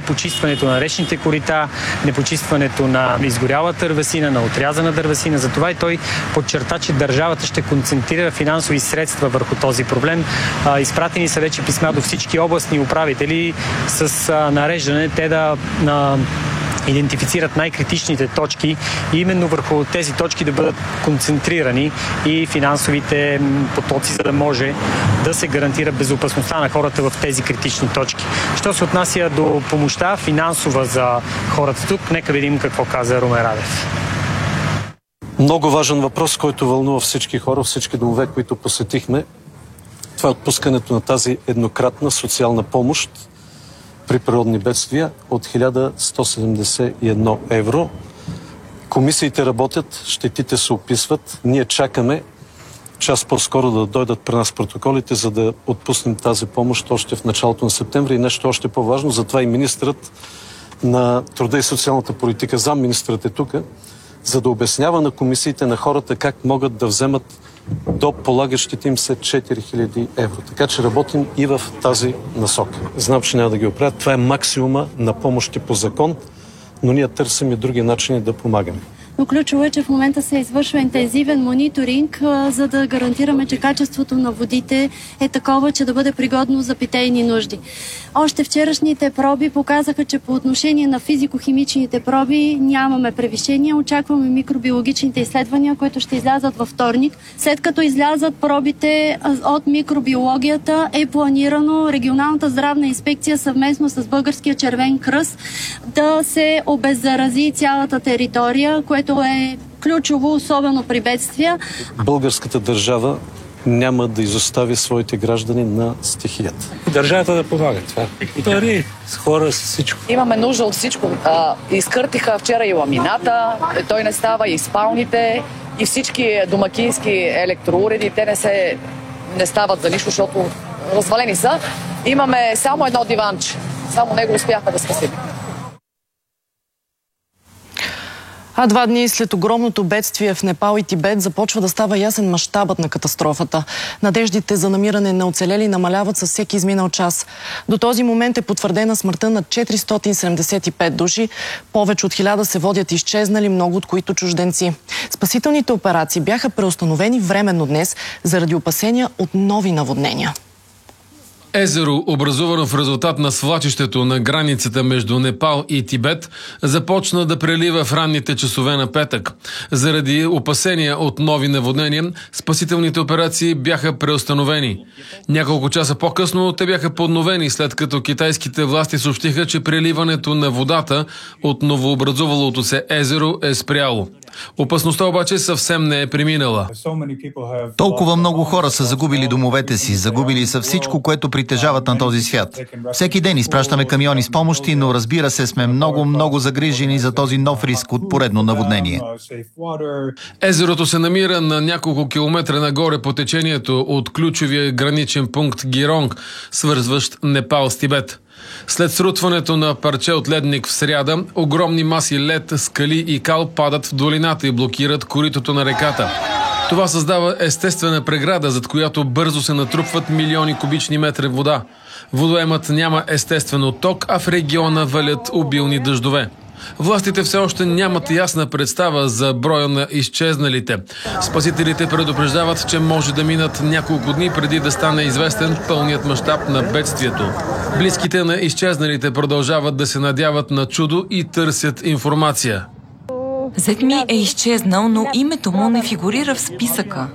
непочистването на речните корита, непочистването на изгоряла дървесина, на отрязана дървесина. Затова и той подчерта, че държавата ще концентрира финансови средства върху този проблем. Изпратени са вече писма до всички областни управители с нареждане те да идентифицират най-критичните точки и именно върху тези точки да бъдат концентрирани и финансовите потоци, за да може да се гарантира безопасността на хората в тези критични точки. Що се отнася до помощта финансова за хората тук, нека видим какво каза Румен Радев. Много важен въпрос, който вълнува всички хора, всички домове, които посетихме. Това е отпускането на тази еднократна социална помощ при природни бедствия от 1171 евро. Комисиите работят, щетите се описват. Ние чакаме час по-скоро да дойдат при нас протоколите, за да отпуснем тази помощ още в началото на септември. И нещо още по-важно, затова и министрът на труда и социалната политика, замминистрът е тук, за да обяснява на комисиите, на хората как могат да вземат до полагащите им се 4000 евро. Така че работим и в тази насока. Знам, че няма да ги оправят. Това е максимума на помощи по закон, но ние търсим и други начини да помагаме. Но ключово е, че в момента се извършва интензивен мониторинг, за да гарантираме, че качеството на водите е такова, че да бъде пригодно за питейни нужди. Още вчерашните проби показаха, че по отношение на физико-химичните проби нямаме превишения. Очакваме микробиологичните изследвания, които ще излязат във вторник. След като излязат пробите от микробиологията, е планирано регионалната здравна инспекция съвместно с Българския червен кръст да се обеззарази цялата територия, което е ключово, особено при бедствия. Българската държава няма да изостави своите граждани на стихията. Държавата да помага това. Пари, с хора, с всичко. Имаме нужда от всичко. Изкъртиха вчера и ламината, той не става, и спалните, и всички домакински електроуреди, те не стават за нищо, защото развалени са. Имаме само едно диванче. Само него успяхме да спасим. А 2 дни след огромното бедствие в Непал и Тибет започва да става ясен мащабът на катастрофата. Надеждите за намиране на оцелели намаляват със всеки изминал час. До този момент е потвърдена смъртта на 475 души. Повече от 1000 се водят изчезнали, много от които чужденци. Спасителните операции бяха преустановени временно днес заради опасения от нови наводнения. Езеро, образувано в резултат на свлачището на границата между Непал и Тибет, започна да прелива в ранните часове на петък. Заради опасения от нови наводнения, спасителните операции бяха преустановени. Няколко часа по-късно те бяха подновени, след като китайските власти съобщиха, че преливането на водата от новообразувалото се езеро е спряло. Опасността обаче съвсем не е преминала. Толкова много хора са загубили домовете си, загубили са всичко, което притежават на този свят. Всеки ден изпращаме камиони с помощи, но разбира се, сме много загрижени за този нов риск от поредно наводнение. Езерото се намира на няколко километра нагоре по течението от ключовия граничен пункт Гиронг, свързващ Непал с Тибет. След срутването на парче от ледник в сряда, огромни маси лед, скали и кал падат в долината и блокират коритото на реката. Това създава естествена преграда, зад която бързо се натрупват милиони кубични метри вода. Водоемът няма естествен отток, а в региона валят обилни дъждове. Властите все още нямат ясна представа за броя на изчезналите. Спасителите предупреждават, че може да минат няколко дни преди да стане известен пълният мащаб на бедствието. Близките на изчезналите продължават да се надяват на чудо и търсят информация. Зет ми е изчезнал, но името му не фигурира в списъка.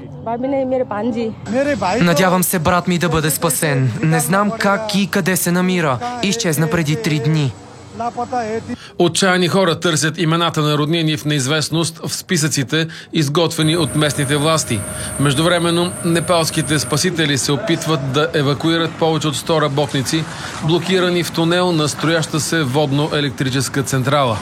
Надявам се брат ми да бъде спасен. Не знам как и къде се намира. Изчезна преди 3 дни. Отчаяни хора търсят имената на роднини в неизвестност в списъците, изготвени от местните власти. Междувременно, непалските спасители се опитват да евакуират повече от 100 работници, блокирани в тунел на строяща се водно-електрическа централа.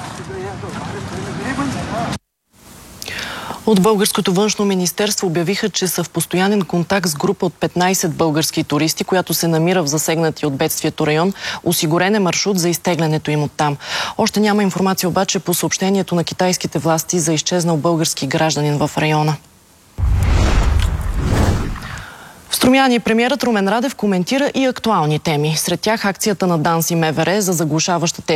От Българското външно министерство обявиха, че са в постоянен контакт с група от 15 български туристи, която се намира в засегнати от бедствието район. Осигурен е маршрут за изтеглянето им оттам. Още няма информация обаче по съобщението на китайските власти за изчезнал български гражданин в района. В Струмяни премиерът Румен Радев коментира и актуални теми. Сред тях акцията на ДАНС и МВР за заглушаваща